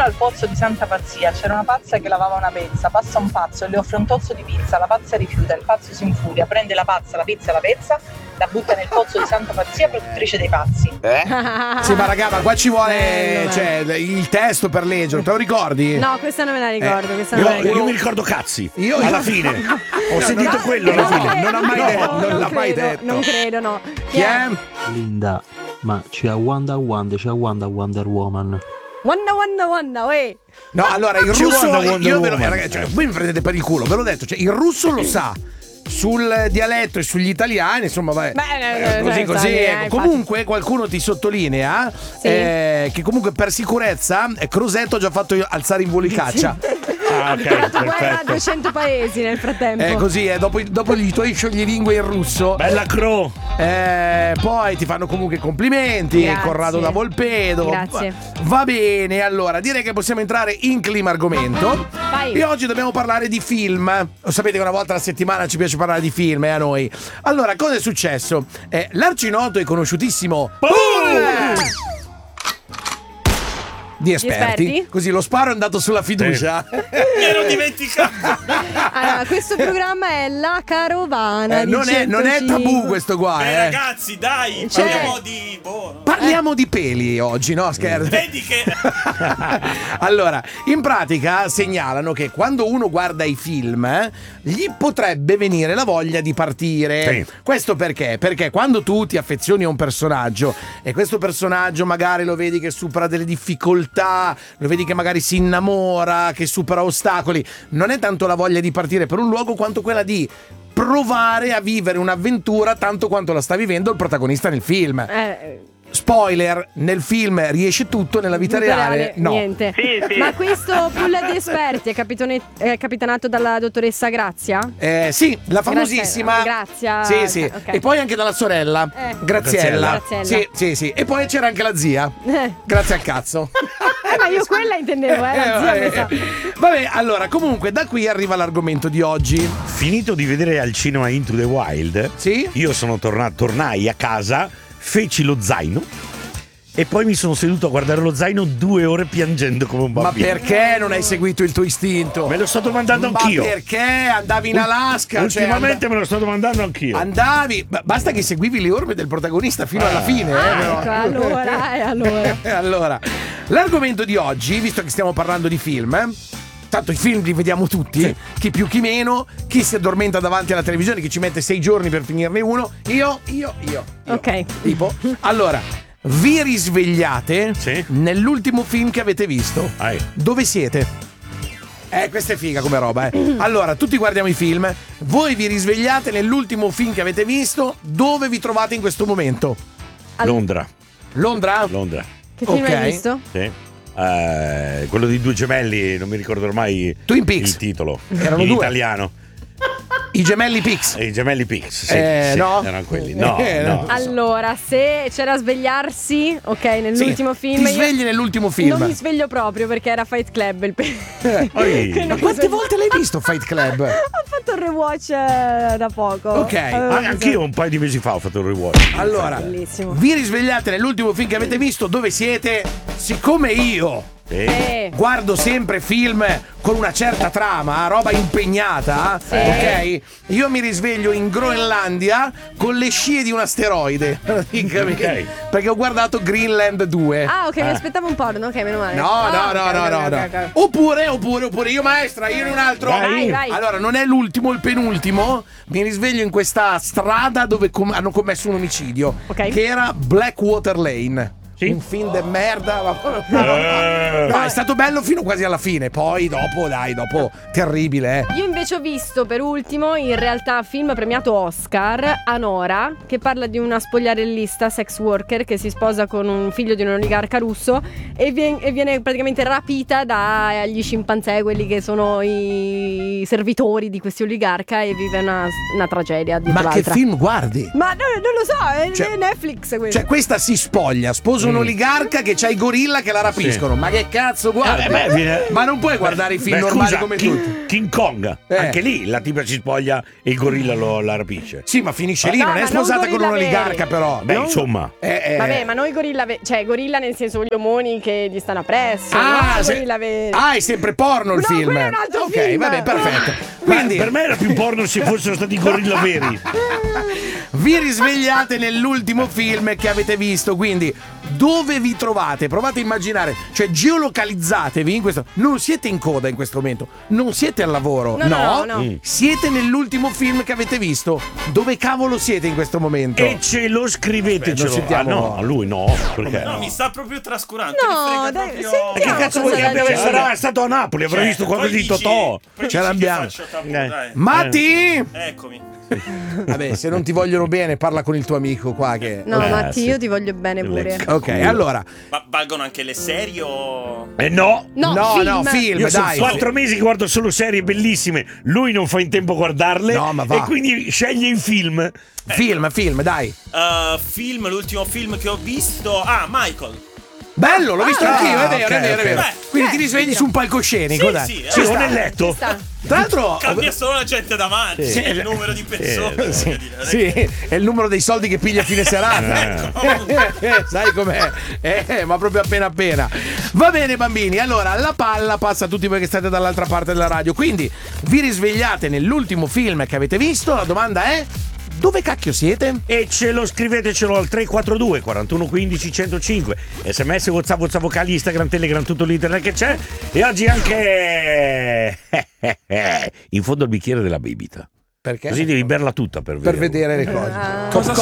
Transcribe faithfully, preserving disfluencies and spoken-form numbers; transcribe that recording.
al pozzo di Santa Pazzia c'era una pazza che lavava una pezza, passa un pazzo e le offre un tozzo di pizza, la pazza rifiuta, il pazzo si infuria, prende la pazza, la pizza e la pezza, la butta nel pozzo di Santa Pazzia, produttrice dei pazzi. Eh? Sì, ma raga, ma qua ci vuole cioè, il testo per leggere, te lo ricordi? No, questa non me la ricordo. Eh, questa non Io, me la ricordo. io mi ricordo cazzi. Io- alla fine ho sentito no, quello no, alla fine. non ha mai credo, detto, non l'ha mai credo, detto. Non credo, no. Chi è? Linda, ma c'è Wonder Wonder, c'è Wonder Wonder Woman. Wanda, wanda, wanda, uè. No, allora il Ci russo vuole Wonder io ve lo, Woman. ragazzi, cioè, voi mi prendete per il culo, ve l'ho detto, cioè il russo lo sa. Sul dialetto e sugli italiani, insomma, vabbè, Beh, eh, così eh, così. eh, ecco. infatti. Comunque qualcuno ti sottolinea Sì. eh, che comunque per sicurezza eh, Crosetto ha già fatto alzare in volo i caccia. Ah, Ha dichiarato ok, guerra a perfetto. duecento paesi nel frattempo. È così, eh, dopo, dopo i tuoi scioglilingue in russo. Bella Cro. Eh, poi ti fanno comunque complimenti. Grazie. Corrado da Volpedo. Grazie. Va bene, allora direi che possiamo entrare in clima argomento. Vai. E oggi dobbiamo parlare di film. Lo sapete che una volta alla settimana ci piace parlare di film, eh, a noi. Allora, cosa è successo? Eh, l'arcinoto e conosciutissimo Boom! di esperti. esperti? Così lo sparo è andato sulla fiducia. Mi ero dimenticato. Allora, questo programma è La Carovana. Eh, di non, è, non è centocinque. tabù questo qua, Beh, eh. ragazzi, dai, Cioè- parliamo di. Boh, no? Parliamo di peli oggi, no? Scherzo. Vedi che. Allora, in pratica segnalano che quando uno guarda i film eh, gli potrebbe venire la voglia di partire. Sì. Questo perché? Perché quando tu ti affezioni a un personaggio e questo personaggio magari lo vedi che supera delle difficoltà, lo vedi che magari si innamora, che supera ostacoli, non è tanto la voglia di partire per un luogo quanto quella di provare a vivere un'avventura tanto quanto la sta vivendo il protagonista nel film. Eh, Spoiler, nel film riesce tutto, nella vita reale no. Niente. Ma questo pool di esperti è, capitone- è capitanato dalla dottoressa Grazia? Eh, sì, la famosissima Grazia. Sì, sì. Ok. E poi anche dalla sorella Eh. Graziella. Graziella. Sì, sì, sì. E poi c'era anche la zia. Eh. Grazie al cazzo. Eh, ma io quella intendevo, eh, la Eh, zia mi vabbè. sa. Vabbè, allora, comunque da qui arriva l'argomento di oggi. Finito di vedere al cinema Into the Wild, Sì? io sono tornato, tornai a casa, feci lo zaino e poi mi sono seduto a guardare lo zaino due ore piangendo come un Ma bambino. perché non hai seguito il tuo istinto? Me lo sto domandando Ma anch'io. perché andavi in Alaska? Cioè, Ultimamente and- me lo sto domandando anch'io. andavi, b- basta che seguivi le orme del protagonista fino alla fine. eh, Ah, però. ecco, allora, eh, allora. Allora, l'argomento di oggi, visto che stiamo parlando di film, eh, tanto i film li vediamo tutti, Sì. chi più chi meno, chi si addormenta davanti alla televisione, chi ci mette sei giorni per finirne uno, io, io, io. io. Ok. Tipo, allora, vi risvegliate Sì. nell'ultimo film che avete visto. Vai. Dove siete? Eh, questa è figa come roba, eh. Allora, tutti guardiamo i film, voi vi risvegliate nell'ultimo film che avete visto, dove vi trovate in questo momento? Londra. Londra? Londra. Che film Ok. hai visto? Sì. Eh, quello di due gemelli, non mi ricordo ormai Twin Peaks. il titolo. Erano in due. italiano. I gemelli Pix. E I gemelli Peaks. Sì, Eh, sì, no? erano quelli. No, Eh, no. Allora, se c'era svegliarsi, ok, nell'ultimo Sì, film. ti io svegli nell'ultimo film. Non mi sveglio proprio perché era Fight Club il pe- Eh, Oi. che Ma non mi quante sveglio- volte l'hai visto Fight Club? Ho fatto il rewatch eh, da poco. Ok. Avevo Ah, bisogno- anch'io un paio di mesi fa ho fatto il rewatch. Allora, Bellissimo. vi risvegliate nell'ultimo film che avete visto, dove siete? Siccome io Sì. Eh, guardo sempre film con una certa trama, roba impegnata, Sì. ok? Io mi risveglio in Groenlandia con le scie di un asteroide, praticamente, Ok. perché ho guardato Greenland due. Ah, ok, mi aspettavo un porno, ok, meno male. No, Ah, no, no, ok, no, ok, no, ok, no. ok. Oppure, oppure, oppure io maestra, io in un altro. Vai. Vai, vai. Allora, non è l'ultimo, il penultimo. Mi risveglio in questa strada dove com- hanno commesso un omicidio. Ok. Che era Blackwater Lane. Sì. Un film de merda. ma- Eh. No, è stato bello fino quasi alla fine. Poi dopo, dai, dopo, terribile, eh. Io invece ho visto per ultimo, in realtà, film premiato Oscar, Anora, che parla di una spogliarellista sex worker che si sposa con un figlio di un oligarca russo e viene, e viene praticamente rapita dagli scimpanzé, quelli che sono i servitori di questi oligarca, e vive una, una tragedia dietro Ma che l'altra. film guardi? Ma no, non lo so, è Cioè- è Netflix questo. Cioè, questa si spoglia, sposa un un oligarca che c'ha i gorilla che la rapiscono. Sì. Ma che cazzo guarda? Eh, beh, viene- Ma non puoi guardare i film Beh, normali scusa, come King, tutti. King Kong, Eh. anche lì la tipa si spoglia e il gorilla lo, la rapisce. Sì, ma finisce lì, No, non ma è non sposata con un gorilla veri. oligarca però. Beh, Non- insomma. Eh, eh. Vabbè, ma noi gorilla, ve- cioè gorilla nel senso gli omoni che gli stanno appresso. Ah, no, se- gorilla veri. ah, è sempre porno il No, film. quello è un altro ok, film. vabbè, perfetto. Ma Quindi per me era più porno se fossero stati gorilla veri. vi risvegliate nell'ultimo film che avete visto, quindi dove vi trovate? Provate a immaginare, cioè geolocalizzatevi in questo. Non siete in coda in questo momento, non siete al lavoro, No, no, no, no. Mm. Siete nell'ultimo film che avete visto. Dove cavolo siete in questo momento? E ce lo Beh, scrivetecelo. non sentiamo- Ah, no, a lui no. Perché? No, mi sta proprio trascurando. No, mi frega dai, proprio... sentiamo. E che cazzo vuoi che cosa abbia da visto? dire. Sarà stato a Napoli, avrà Cioè, visto qualcosa poi di dici- Totò. poi Ce dici che l'abbiamo. faccio tabù, Eh. dai. Matti! Eccomi. Vabbè, se non ti vogliono bene, parla con il tuo amico qua che. No, Eh, Matti, sì. io ti voglio bene pure. Lecca. Ok, allora. Ma valgono anche le serie o... Eh no. No, no, film. no, film, Io sono dai. quattro mesi che guardo solo serie bellissime. Lui non fa in tempo a guardarle. No, ma va. E quindi sceglie i film. Film, film, dai. Uh, film, l'ultimo film che ho visto... Ah, Michael. Bello, l'ho visto Ah, anch'io, è vero, ok, è vero, è vero. ok. Quindi Eh, ti risvegli sì, su un palcoscenico, Sì, dai. sì, eh. Sì, Ci o sta. nel Ci letto. sta. Tra l'altro. Cambia solo la gente davanti, Sì. il numero di persone. Sì. voglio dire. Sì, è il numero dei soldi che piglia a fine serata. Eh, sai com'è? Eh, ma proprio appena appena. Va bene, bambini. Allora, la palla passa a tutti voi che state dall'altra parte della radio. Quindi vi risvegliate nell'ultimo film che avete visto. La domanda è: dove cacchio siete? E ce lo scrivetecelo al tre quattro due quarantuno quindici centocinque. Sms, WhatsApp, WhatsApp vocali, Instagram, Telegram, tutto l'internet che c'è. E oggi anche in fondo al bicchiere della bibita. Perché? Così devi berla tutta per, Per vedere le cose. Ah. Co- Cosa co-